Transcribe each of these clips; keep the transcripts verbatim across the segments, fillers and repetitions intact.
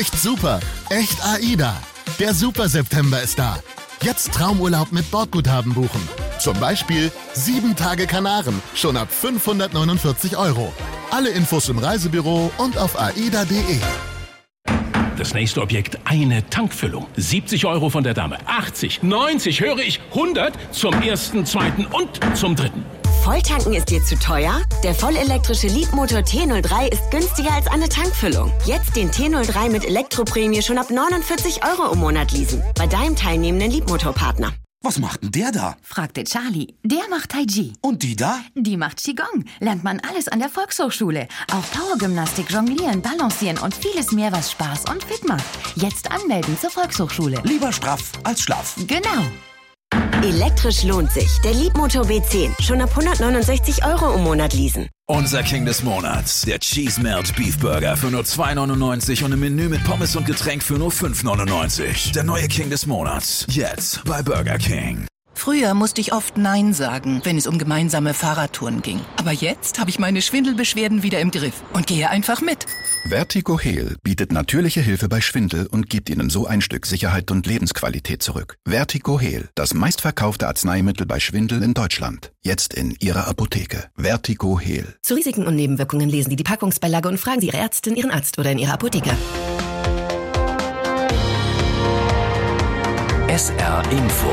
Echt super, echt AIDA. Der Super September ist da. Jetzt Traumurlaub mit Bordguthaben buchen. Zum Beispiel sieben Tage Kanaren, schon ab fünfhundertneunundvierzig Euro. Alle Infos im Reisebüro und auf aida punkt de. Das nächste Objekt, eine Tankfüllung. siebzig Euro von der Dame. achtzig, neunzig, höre ich, hundert zum ersten, zweiten und zum dritten. Volltanken ist dir zu teuer? Der vollelektrische Leapmotor T null drei ist günstiger als eine Tankfüllung. Jetzt den T null drei mit Elektroprämie schon ab neunundvierzig Euro im Monat leasen. Bei deinem teilnehmenden Leapmotor-Partner. Was macht denn der da? Fragte Charlie. Der macht Tai Chi. Und die da? Die macht Qigong. Lernt man alles an der Volkshochschule. Auch Powergymnastik, Jonglieren, Balancieren und vieles mehr, was Spaß und fit macht. Jetzt anmelden zur Volkshochschule. Lieber straff als schlaff. Genau. Elektrisch lohnt sich. Der Leapmotor B zehn. Schon ab hundertneunundsechzig Euro im Monat leasen. Unser King des Monats. Der Cheese Melt Beef Burger für nur zwei neunundneunzig und ein Menü mit Pommes und Getränk für nur fünf neunundneunzig. Der neue King des Monats. Jetzt bei Burger King. Früher musste ich oft Nein sagen, wenn es um gemeinsame Fahrradtouren ging. Aber jetzt habe ich meine Schwindelbeschwerden wieder im Griff und gehe einfach mit. VertigoHeal bietet natürliche Hilfe bei Schwindel und gibt Ihnen so ein Stück Sicherheit und Lebensqualität zurück. VertigoHeal, das meistverkaufte Arzneimittel bei Schwindel in Deutschland. Jetzt in Ihrer Apotheke. VertigoHeal. Zu Risiken und Nebenwirkungen lesen Sie die Packungsbeilage und fragen Sie Ihre Ärztin, Ihren Arzt oder in Ihrer Apotheke. S R Info.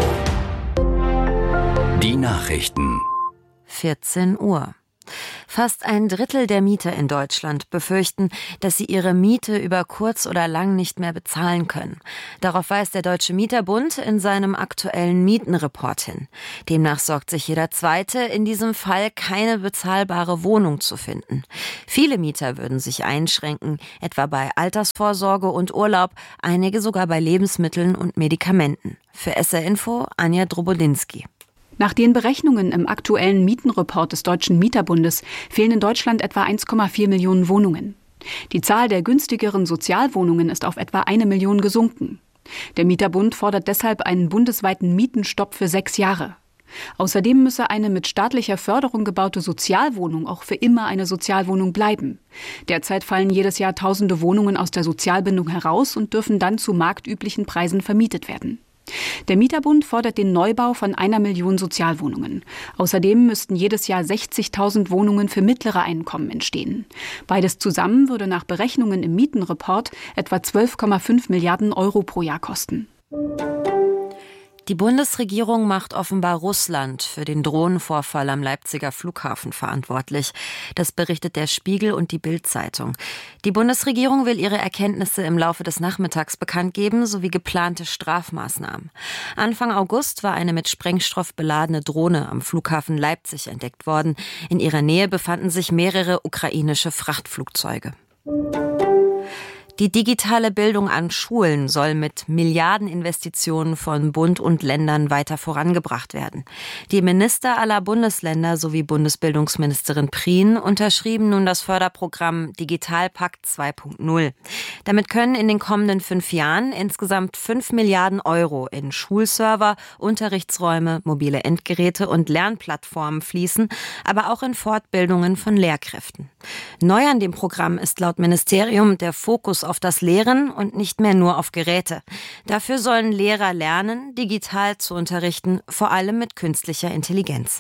Die Nachrichten. vierzehn Uhr. Fast ein Drittel der Mieter in Deutschland befürchten, dass sie ihre Miete über kurz oder lang nicht mehr bezahlen können. Darauf weist der Deutsche Mieterbund in seinem aktuellen Mietenreport hin. Demnach sorgt sich jeder Zweite, in diesem Fall keine bezahlbare Wohnung zu finden. Viele Mieter würden sich einschränken, etwa bei Altersvorsorge und Urlaub, einige sogar bei Lebensmitteln und Medikamenten. Für S R Info Anja Drobodinski. Nach den Berechnungen im aktuellen Mietenreport des Deutschen Mieterbundes fehlen in Deutschland etwa eins Komma vier Millionen Wohnungen. Die Zahl der günstigeren Sozialwohnungen ist auf etwa eine Million gesunken. Der Mieterbund fordert deshalb einen bundesweiten Mietenstopp für sechs Jahre. Außerdem müsse eine mit staatlicher Förderung gebaute Sozialwohnung auch für immer eine Sozialwohnung bleiben. Derzeit fallen jedes Jahr tausende Wohnungen aus der Sozialbindung heraus und dürfen dann zu marktüblichen Preisen vermietet werden. Der Mieterbund fordert den Neubau von einer Million Sozialwohnungen. Außerdem müssten jedes Jahr sechzigtausend Wohnungen für mittlere Einkommen entstehen. Beides zusammen würde nach Berechnungen im Mietenreport etwa zwölf Komma fünf Milliarden Euro pro Jahr kosten. Die Bundesregierung macht offenbar Russland für den Drohnenvorfall am Leipziger Flughafen verantwortlich. Das berichtet der Spiegel und die Bild-Zeitung. Die Bundesregierung will ihre Erkenntnisse im Laufe des Nachmittags bekannt geben, sowie geplante Strafmaßnahmen. Anfang August war eine mit Sprengstoff beladene Drohne am Flughafen Leipzig entdeckt worden. In ihrer Nähe befanden sich mehrere ukrainische Frachtflugzeuge. Die digitale Bildung an Schulen soll mit Milliardeninvestitionen von Bund und Ländern weiter vorangebracht werden. Die Minister aller Bundesländer sowie Bundesbildungsministerin Prien unterschrieben nun das Förderprogramm Digitalpakt zwei Punkt null. Damit können in den kommenden fünf Jahren insgesamt fünf Milliarden Euro in Schulserver, Unterrichtsräume, mobile Endgeräte und Lernplattformen fließen, aber auch in Fortbildungen von Lehrkräften. Neu an dem Programm ist laut Ministerium der Fokus auf das Lehren und nicht mehr nur auf Geräte. Dafür sollen Lehrer lernen, digital zu unterrichten, vor allem mit künstlicher Intelligenz.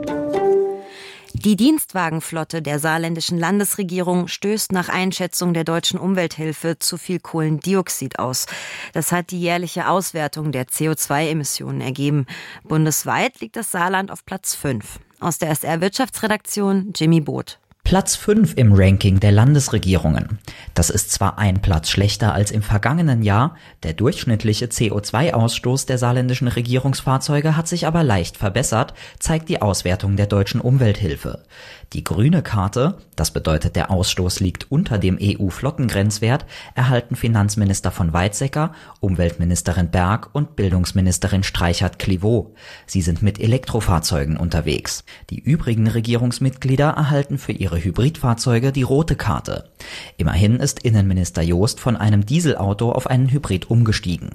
Die Dienstwagenflotte der saarländischen Landesregierung stößt nach Einschätzung der Deutschen Umwelthilfe zu viel Kohlendioxid aus. Das hat die jährliche Auswertung der C O zwei Emissionen ergeben. Bundesweit liegt das Saarland auf Platz fünf. Aus der S R-Wirtschaftsredaktion Jimmy Both. Platz fünf im Ranking der Landesregierungen. Das ist zwar ein Platz schlechter als im vergangenen Jahr, der durchschnittliche C O zwei Ausstoß der saarländischen Regierungsfahrzeuge hat sich aber leicht verbessert, zeigt die Auswertung der Deutschen Umwelthilfe. Die grüne Karte, das bedeutet der Ausstoß liegt unter dem E U-Flottengrenzwert, erhalten Finanzminister von Weizsäcker, Umweltministerin Berg und Bildungsministerin Streichert-Clivaux. Sie sind mit Elektrofahrzeugen unterwegs. Die übrigen Regierungsmitglieder erhalten für ihre Hybridfahrzeuge die rote Karte. Immerhin ist Innenminister Joost von einem Dieselauto auf einen Hybrid umgestiegen.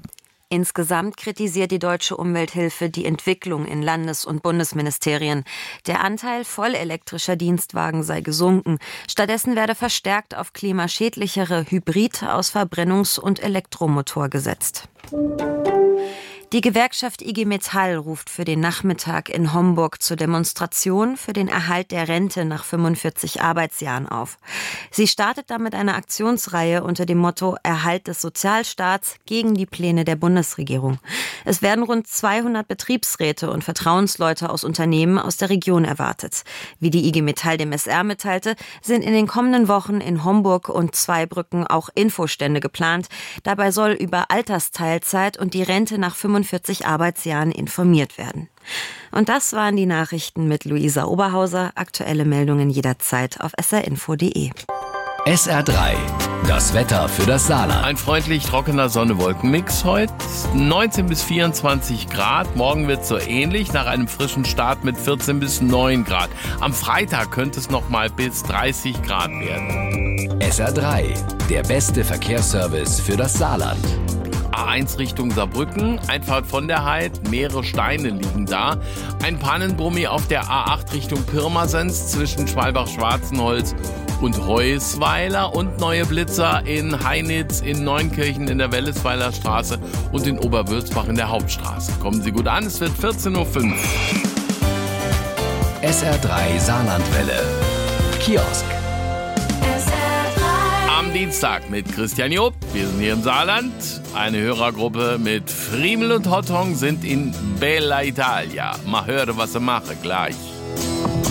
Insgesamt kritisiert die Deutsche Umwelthilfe die Entwicklung in Landes- und Bundesministerien. Der Anteil vollelektrischer Dienstwagen sei gesunken. Stattdessen werde verstärkt auf klimaschädlichere Hybrid aus Verbrennungs- und Elektromotor gesetzt. Die Gewerkschaft I G Metall ruft für den Nachmittag in Homburg zur Demonstration für den Erhalt der Rente nach fünfundvierzig Arbeitsjahren auf. Sie startet damit eine Aktionsreihe unter dem Motto Erhalt des Sozialstaats gegen die Pläne der Bundesregierung. Es werden rund zweihundert Betriebsräte und Vertrauensleute aus Unternehmen aus der Region erwartet. Wie die I G Metall dem S R mitteilte, sind in den kommenden Wochen in Homburg und Zweibrücken auch Infostände geplant. Dabei soll über Altersteilzeit und die Rente nach fünfundvierzig Arbeitsjahren informiert werden. Und das waren die Nachrichten mit Luisa Oberhauser. Aktuelle Meldungen jederzeit auf s r info punkt d e. S R drei, das Wetter für das Saarland. Ein freundlich trockener Sonne-Wolken-Mix heute. neunzehn bis vierundzwanzig Grad. Morgen wird es so ähnlich, nach einem frischen Start mit vierzehn bis neun Grad. Am Freitag könnte es noch mal bis dreißig Grad werden. S R drei, der beste Verkehrsservice für das Saarland. A eins Richtung Saarbrücken, Einfahrt von der Heid, mehrere Steine liegen da. Ein Pannenbrummi auf der A acht Richtung Pirmasens zwischen Schwalbach-Schwarzenholz und Heusweiler und neue Blitzer in Heinitz, in Neunkirchen in der Wellesweiler Straße und in Oberwürzbach in der Hauptstraße. Kommen Sie gut an, es wird vierzehn Uhr fünf. S R drei Saarlandwelle. Kiosk. Am Dienstag mit Christian Job. Wir sind hier im Saarland. Eine Hörergruppe mit Friemel und Hottong sind in Bella Italia. Mal hören, was sie machen gleich.